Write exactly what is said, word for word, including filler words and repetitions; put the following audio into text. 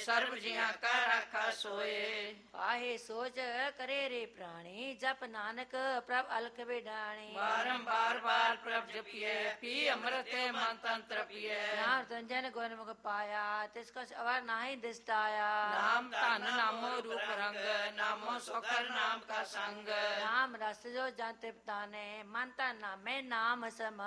ਸਰਬ ਜੀਆਂ ਕਾ ਰਾਖਾ ਸੋਏ। ਆਹੇ ਸੋਚ ਕਰੇ ਰੇ ਪ੍ਰਾਣੀ, ਜਪ ਨਾਨਕ ਪ੍ਰਭ ਅਲਖ ਬਿਡਾਣੀ। ਬਾਰੰਬਾਰ ਬਾਰ ਪ੍ਰਭ ਜਪੀਐ, ਪੀ ਅੰਮ੍ਰਿਤ ਮਨ ਤਨ ਤ੍ਰਪੀਐ। ਨਾਮ ਰੰਜਨ ਗੁਣ ਮੁਖ ਪਾਇਆ, ਤਿਸ ਕੋ ਅਵਰ ਨਾਹੀ ਦਿਸਤਾਇਆ। ਨਾਮ ਧਨ ਨਾਮੋ ਰੂਪ ਰੰਗ, ਨਾਮੋ ਸੁਖਰ ਨਾਮ ਕਾ ਸੰਗ। ਨਾਮ ਰਸ ਜੋ ਜਨ ਤ੍ਰਿਪਤਾਨੇ, ਮਨ ਤਨ ਨਾਮੇ ਨਾਮ ਸਮਾਏ।